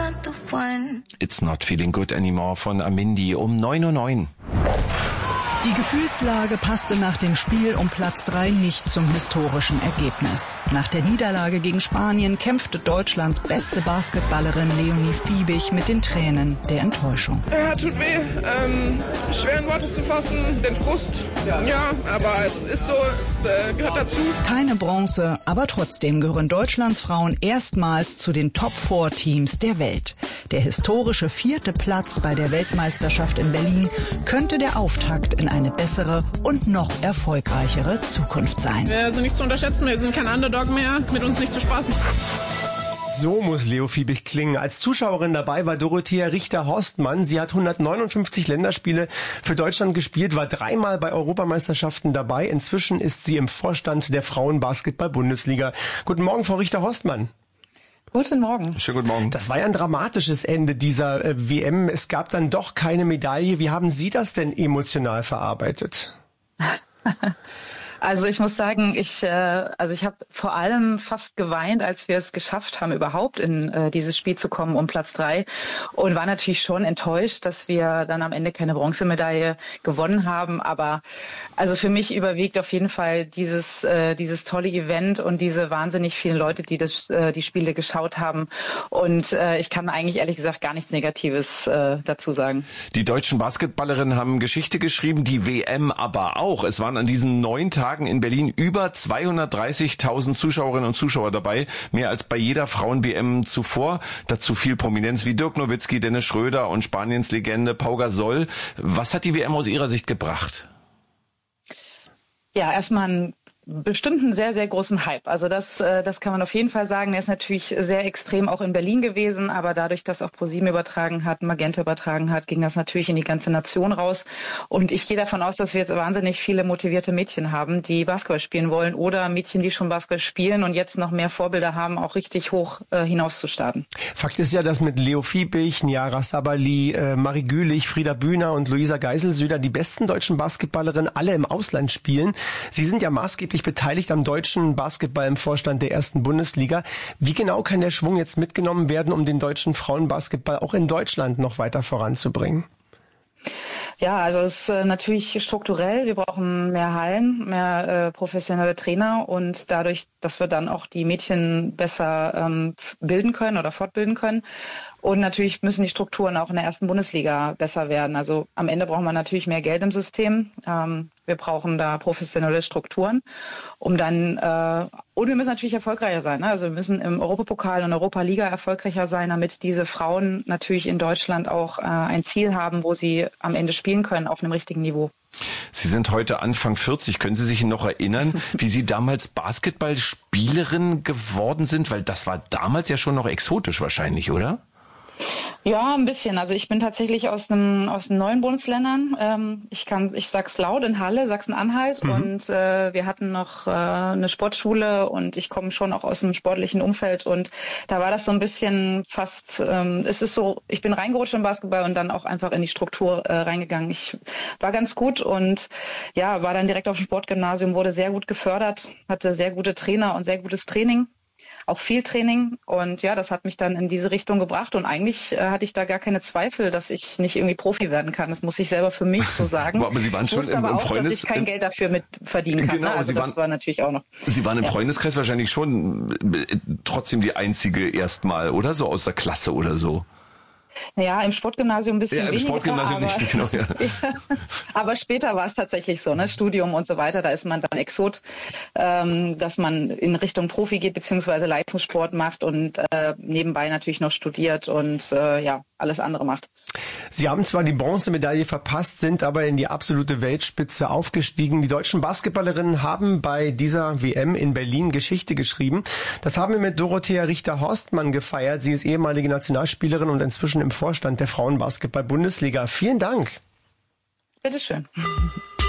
It's Not Feeling Good Anymore von Amindi um 9:09 Uhr. Die Gefühlslage passte nach dem Spiel um Platz 3 nicht zum historischen Ergebnis. Nach der Niederlage gegen Spanien kämpfte Deutschlands beste Basketballerin Leonie Fiebig mit den Tränen der Enttäuschung. Ja, tut weh. Schwer in Worte zu fassen, den Frust. Ja, aber es ist so, es gehört dazu. Keine Bronze, aber trotzdem gehören Deutschlands Frauen erstmals zu den Top-4-Teams der Welt. Der historische 4. Platz bei der Weltmeisterschaft in Berlin könnte der Auftakt in eine bessere und noch erfolgreichere Zukunft sein. Wir sind nicht zu unterschätzen, wir sind kein Underdog mehr, mit uns nicht zu spaßen. So muss Leo Fiebig klingen. Als Zuschauerin dabei war Dorothea Richter-Horstmann. Sie hat 159 Länderspiele für Deutschland gespielt, war 3-mal bei Europameisterschaften dabei. Inzwischen ist sie im Vorstand der Frauenbasketball-Bundesliga. Guten Morgen, Frau Richter-Horstmann. Guten Morgen. Schönen guten Morgen. Das war ja ein dramatisches Ende dieser WM. Es gab dann doch keine Medaille. Wie haben Sie das denn emotional verarbeitet? Also ich muss sagen, ich habe vor allem fast geweint, als wir es geschafft haben, überhaupt in dieses Spiel zu kommen um Platz 3 und war natürlich schon enttäuscht, dass wir dann am Ende keine Bronzemedaille gewonnen haben. Aber also für mich überwiegt auf jeden Fall dieses tolle Event und diese wahnsinnig vielen Leute, die die Spiele geschaut haben. Und ich kann eigentlich ehrlich gesagt gar nichts Negatives dazu sagen. Die deutschen Basketballerinnen haben Geschichte geschrieben, die WM aber auch. Es waren an diesen 9 Tagen in Berlin über 230.000 Zuschauerinnen und Zuschauer dabei, mehr als bei jeder Frauen-WM zuvor. Dazu viel Prominenz wie Dirk Nowitzki, Dennis Schröder und Spaniens Legende Pau Gasol. Was hat die WM aus Ihrer Sicht gebracht? Ja, erstmal einen bestimmten sehr, sehr großen Hype. Also das kann man auf jeden Fall sagen. Der ist natürlich sehr extrem auch in Berlin gewesen, aber dadurch, dass auch ProSieben übertragen hat, Magenta übertragen hat, ging das natürlich in die ganze Nation raus. Und ich gehe davon aus, dass wir jetzt wahnsinnig viele motivierte Mädchen haben, die Basketball spielen wollen oder Mädchen, die schon Basketball spielen und jetzt noch mehr Vorbilder haben, auch richtig hoch hinaus zu starten. Fakt ist ja, dass mit Leo Fiebig, Niara Sabali, Marie Gülich, Frieda Bühner und Luisa Geiselsöder die besten deutschen Basketballerinnen alle im Ausland spielen. Sie sind ja maßgeblich beteiligt am deutschen Basketball im Vorstand der 1. Bundesliga. Wie genau kann der Schwung jetzt mitgenommen werden, um den deutschen Frauenbasketball auch in Deutschland noch weiter voranzubringen? Ja, also es ist natürlich strukturell. Wir brauchen mehr Hallen, mehr professionelle Trainer und dadurch, dass wir dann auch die Mädchen besser bilden können oder fortbilden können. Und natürlich müssen die Strukturen auch in der 1. Bundesliga besser werden. Also am Ende brauchen wir natürlich mehr Geld im System. Wir brauchen da professionelle Strukturen, und wir müssen natürlich erfolgreicher sein. Ne? Also wir müssen im Europapokal und Europa-Liga erfolgreicher sein, damit diese Frauen natürlich in Deutschland auch ein Ziel haben, wo sie am Ende spielen können auf einem richtigen Niveau. Sie sind heute Anfang 40. Können Sie sich noch erinnern, wie Sie damals Basketballspielerin geworden sind? Weil das war damals ja schon noch exotisch wahrscheinlich, oder? Ja, ein bisschen. Also ich bin tatsächlich aus den neuen Bundesländern. Ich sag's laut, in Halle, Sachsen-Anhalt. Und wir hatten noch eine Sportschule und ich komme schon auch aus einem sportlichen Umfeld. Und da war das so ein bisschen fast, es ist so, ich bin reingerutscht im Basketball und dann auch einfach in die Struktur reingegangen. Ich war ganz gut und ja, war dann direkt auf dem Sportgymnasium, wurde sehr gut gefördert, hatte sehr gute Trainer und sehr gutes Training. Auch viel Training, und ja, das hat mich dann in diese Richtung gebracht, und eigentlich hatte ich da gar keine Zweifel, dass ich nicht irgendwie Profi werden kann. Das muss ich selber für mich so sagen. Aber Sie waren schon im Freundeskreis, dass ich kein Geld dafür mit verdienen kann. Genau, ne? Also das war natürlich auch noch. Sie waren im Freundeskreis wahrscheinlich schon trotzdem die einzige erstmal, oder? So aus der Klasse oder so. Naja, im Sportgymnasium ein bisschen weniger. Ja, im Sportgymnasium nicht, genau, ja. Aber später war es tatsächlich so, ne, Studium und so weiter, da ist man dann Exot, dass man in Richtung Profi geht, beziehungsweise Leistungssport macht und nebenbei natürlich noch studiert und alles andere macht. Sie haben zwar die Bronzemedaille verpasst, sind aber in die absolute Weltspitze aufgestiegen. Die deutschen Basketballerinnen haben bei dieser WM in Berlin Geschichte geschrieben. Das haben wir mit Dorothea Richter-Horstmann gefeiert. Sie ist ehemalige Nationalspielerin und inzwischen im Vorstand der Frauenbasketball-Bundesliga. Vielen Dank. Bitteschön.